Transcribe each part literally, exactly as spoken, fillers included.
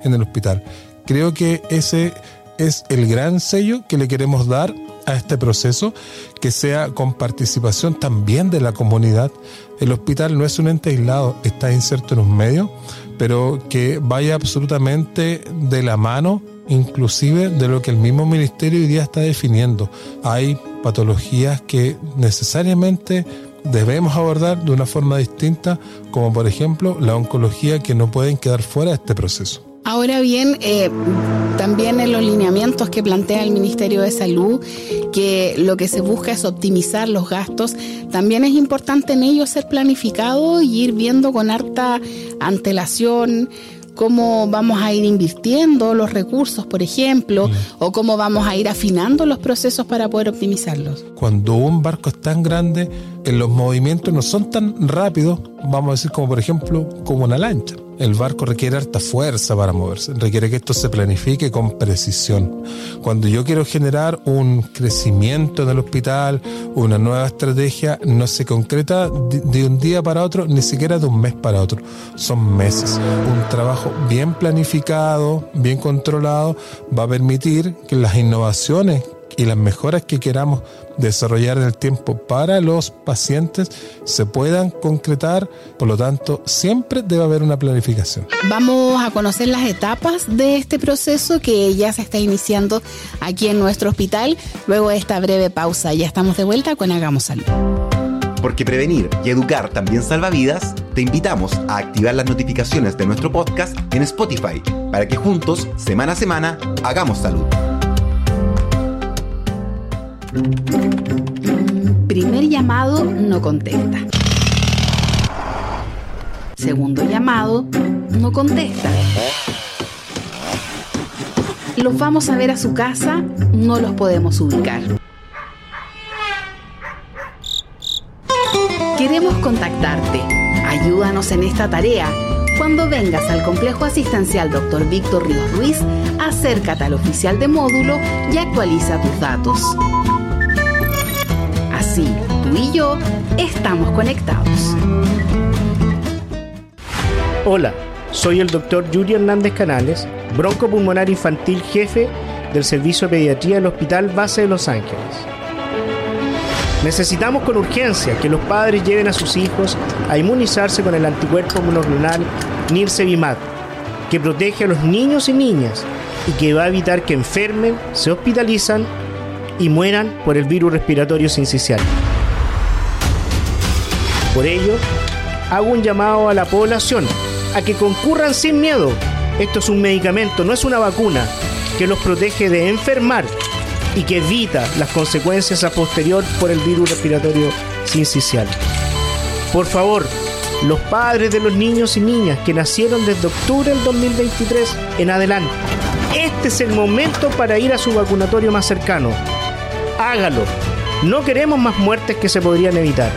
en el hospital. Creo que ese es el gran sello que le queremos dar a este proceso, que sea con participación también de la comunidad. El hospital no es un ente aislado, está inserto en un medio, pero que vaya absolutamente de la mano, inclusive de lo que el mismo ministerio hoy día está definiendo. Hay patologías que necesariamente debemos abordar de una forma distinta, como por ejemplo la oncología, que no pueden quedar fuera de este proceso. Ahora bien, eh, también en los lineamientos que plantea el Ministerio de Salud, que lo que se busca es optimizar los gastos, también es importante en ello ser planificado y ir viendo con harta antelación cómo vamos a ir invirtiendo los recursos, por ejemplo, sí. o cómo vamos a ir afinando los procesos para poder optimizarlos. Cuando un barco es tan grande, los movimientos no son tan rápidos, vamos a decir como por ejemplo, como una lancha. El barco requiere harta fuerza para moverse, requiere que esto se planifique con precisión. Cuando yo quiero generar un crecimiento en el hospital, una nueva estrategia, no se concreta de un día para otro, ni siquiera de un mes para otro. Son meses. Un trabajo bien planificado, bien controlado, va a permitir que las innovaciones y las mejoras que queramos desarrollar en el tiempo para los pacientes se puedan concretar. Por lo tanto, siempre debe haber una planificación. Vamos a conocer las etapas de este proceso que ya se está iniciando aquí en nuestro hospital. Luego de esta breve pausa, ya estamos de vuelta con Hagamos Salud. Porque prevenir y educar también salva vidas, te invitamos a activar las notificaciones de nuestro podcast en Spotify para que juntos, semana a semana, hagamos salud. Primer llamado, no contesta. Segundo llamado, no contesta. Los vamos a ver a su casa, no los podemos ubicar. Queremos contactarte. Ayúdanos en esta tarea. Cuando vengas al complejo asistencial doctor Víctor Ríos Ruiz, acércate al oficial de módulo y actualiza tus datos. Así, tú y yo estamos conectados. Hola, soy el doctor Yuri Hernández Canales, broncopulmonar infantil jefe del Servicio de Pediatría del Hospital Base de Los Ángeles. Necesitamos con urgencia que los padres lleven a sus hijos a inmunizarse con el anticuerpo monoclonal Nirsevimab, que protege a los niños y niñas y que va a evitar que enfermen, se hospitalizan y mueran por el virus respiratorio sincicial. Por ello, hago un llamado a la población a que concurran sin miedo. Esto es un medicamento, no es una vacuna, que los protege de enfermar y que evita las consecuencias a posterior por el virus respiratorio sincicial. Por favor, los padres de los niños y niñas que nacieron desde octubre del dos mil veintitrés en adelante, este es el momento para ir a su vacunatorio más cercano. Hágalo. No queremos más muertes que se podrían evitar.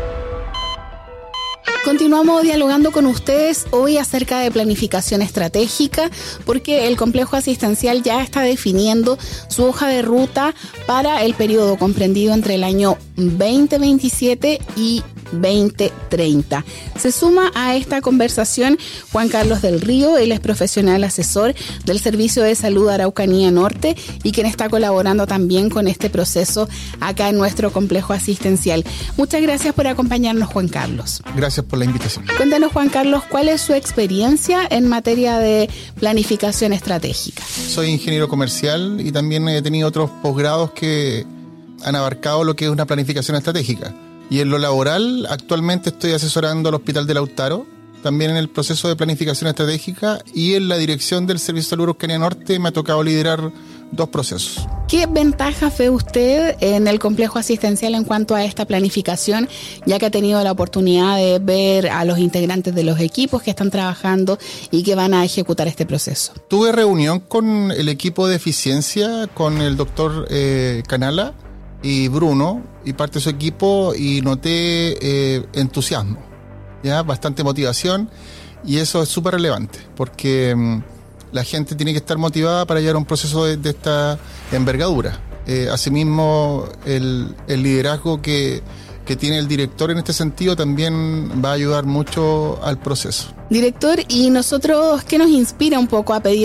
Continuamos dialogando con ustedes hoy acerca de planificación estratégica, porque el complejo asistencial ya está definiendo su hoja de ruta para el periodo comprendido entre el año veinte veintisiete y veinte treinta. Se suma a esta conversación Juan Carlos del Río. Él es profesional asesor del Servicio de Salud Araucanía Norte y quien está colaborando también con este proceso acá en nuestro complejo asistencial. Muchas gracias por acompañarnos, Juan Carlos. Gracias por la invitación. Cuéntanos, Juan Carlos, ¿cuál es su experiencia en materia de planificación estratégica? Soy ingeniero comercial y también he tenido otros posgrados que han abarcado lo que es una planificación estratégica. Y en lo laboral, actualmente estoy asesorando al Hospital de Lautaro, también en el proceso de planificación estratégica, y en la dirección del Servicio de Salud Araucanía Norte me ha tocado liderar dos procesos. ¿Qué ventajas ve usted en el complejo asistencial en cuanto a esta planificación, ya que ha tenido la oportunidad de ver a los integrantes de los equipos que están trabajando y que van a ejecutar este proceso? Tuve reunión con el equipo de eficiencia, con el doctor eh, Canala y Bruno y parte de su equipo, y noté eh, entusiasmo, ya bastante motivación, y eso es súper relevante porque um, la gente tiene que estar motivada para llevar un proceso de, de esta envergadura. Eh, asimismo, el, el liderazgo que, que tiene el director en este sentido también va a ayudar mucho al proceso. Director, y nosotros, ¿qué nos inspira un poco a pedir